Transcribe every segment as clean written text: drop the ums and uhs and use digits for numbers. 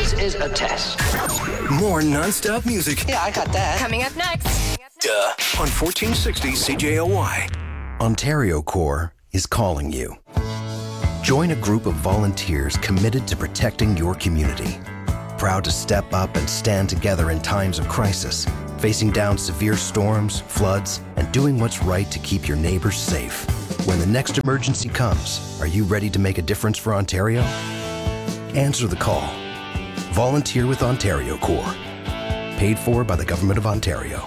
This is a test. More non-stop music. Yeah, I got that. Coming up next. On 1460 CJOY. Ontario Corps is calling you. Join a group of volunteers committed to protecting your community. Proud to step up and stand together in times of crisis, facing down severe storms, floods, and doing what's right to keep your neighbors safe. When the next emergency comes, are you ready to make a difference for Ontario? Answer the call. Volunteer with Ontario Corps. Paid for by the Government of Ontario.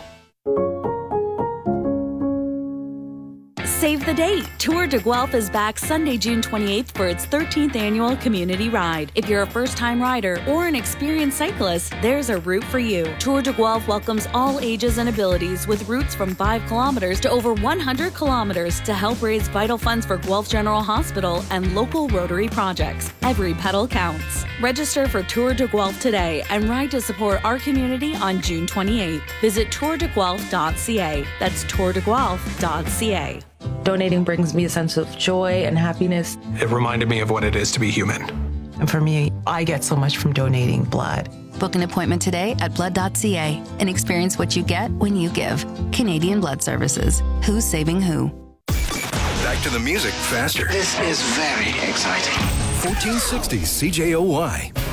Save the date. Tour de Guelph is back Sunday, June 28th for its 13th annual community ride. If you're a first-time rider or an experienced cyclist, there's a route for you. Tour de Guelph welcomes all ages and abilities with routes from 5 kilometers to over 100 kilometers to help raise vital funds for Guelph General Hospital and local Rotary projects. Every pedal counts. Register for Tour de Guelph today and ride to support our community on June 28th. Visit tourdeguelph.ca. That's tourdeguelph.ca. Donating brings me a sense of joy and happiness. It reminded me of what it is to be human. And for me, I get so much from donating blood. Book an appointment today at blood.ca and experience what you get when you give. Canadian Blood Services. Who's saving who? Back to the music faster. This is very exciting. 1460 CJOY.